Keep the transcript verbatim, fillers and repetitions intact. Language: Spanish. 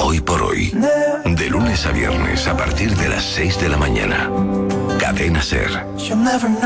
Hoy por hoy. De lunes a viernes a partir de las seis de la mañana. Cadena Ser.